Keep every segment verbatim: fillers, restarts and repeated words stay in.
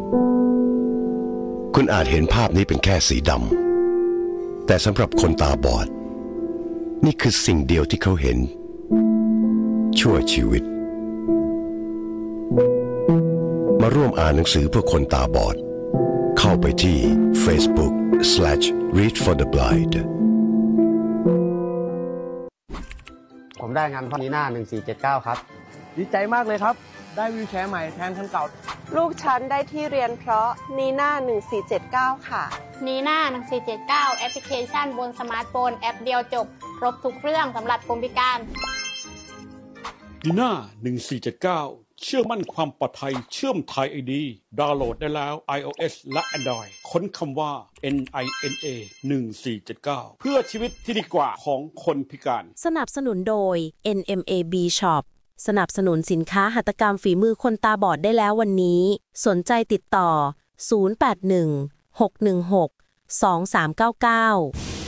คุณอาจเห็นภาพนี้เป็นแค่สีดำแต่สำหรับคนตาบอดนี่คือสิ่งเดียวที่เขาเห็นชั่วชีวิตมาร่วมอ่านหนังสือเพื่อคนตาบอดเข้าไปที่ Facebook slash read for the blind ผมได้งานพ่อนีน่าหนึ่งสี่เจ็ดเก้าครับดีใจมากเลยครับได้วีลแชร์ใหม่แทนคันเก่าลูกฉันได้ที่เรียนเพราะนีน่าหนึ่งสี่เจ็ดเก้าค่ะนีน่าหนึ่งสี่เจ็ดเก้าแอปพลิเคชันบนสมาร์ทโฟนแอปเดียวจบครบทุกเรื่องสำหรับคนพิการนีน่าหนึ่งสี่เจ็ดเก้าเชื่อมั่นความปลอดภัยเชื่อมไทย ไอ ดี ดาวน์โหลดได้แล้ว iOS และ Android ค้นคำว่า เอ็น ไอ เอ็น เอ หนึ่งสี่เจ็ดเก้า เพื่อชีวิตที่ดีกว่าของคนพิการสนับสนุนโดย เอ็น เอ็ม เอ บี Shop สนับสนุนสินค้าหัตถกรรมฝีมือคนตาบอดได้แล้ววันนี้สนใจติดต่อศูนย์ แปด หนึ่ง หก หนึ่ง หก สอง สาม เก้า เก้า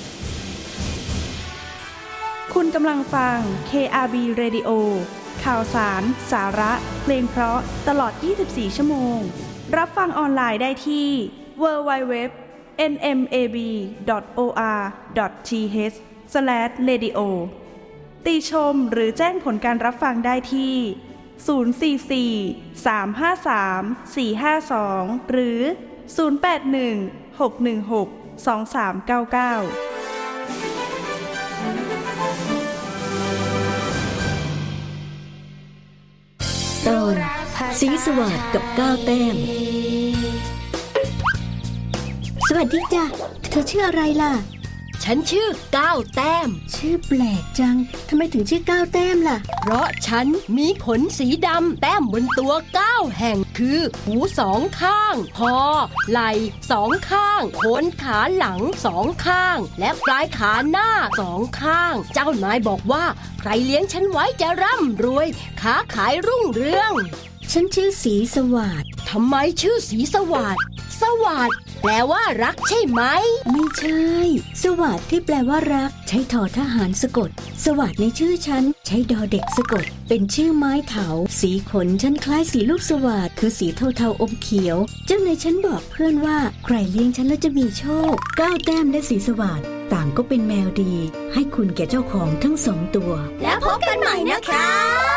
คุณกำลังฟัง เค อาร์ บี Radio ข่าวสาร สาระ เพลงเพราะตลอดยี่สิบสี่ชั่วโมงรับฟังออนไลน์ได้ที่ ดับเบิลยู ดับเบิลยู ดับเบิลยู ดอท เอ็น เอ็ม เอ บี ดอท โอ อาร์ ดอท ที เอช สแลช เรดิโอ ติชมหรือแจ้งผลการรับฟังได้ที่ ศูนย์ สี่ สี่ สาม ห้า สาม สี่ ห้า สอง หรือ ศูนย์ แปด หนึ่ง หก หนึ่ง หก สอง สาม เก้า เก้าตอนสีสวัสดิ์กับก้าวแต้มสวัสดีจ้ะเธอชื่ออะไรล่ะฉันชื่อก้าวแต้มชื่อแปลกจังทำไมถึงชื่อก้าวแต้มล่ะเพราะฉันมีขนสีดำแต้มบนตัวเก้าแห่งคือหูสองข้างคอไหล่สองข้างโคนขาหลังสองข้างและปลายขาหน้าสองข้างเจ้านายบอกว่าใครเลี้ยงฉันไว้จะร่ำรวยค้าขายรุ่งเรืองฉันชื่อสีสวัสดิ์ทำไมชื่อสีสวัสดิ์สวัสดิ์แปลว่ารักใช่ไหมไม่ใช่สวัสดิ์ที่แปลว่ารักใช้ทอทหารสะกดสวัสดิ์ในชื่อฉันใช้ดอเด็กสะกดเป็นชื่อไม้เถาสีขนฉันคล้ายสีลูกสวัสดิ์คือสีเทาๆอมเขียวเจ้านายฉันบอกเพื่อนว่าใครเลี้ยงฉันแล้วจะมีโชคก้าวแต้มและสีสวัสดิ์ต่างก็เป็นแมวดีให้คุณแก่เจ้าของทั้งสองตัวแล้วพบกันใหม่นะคะ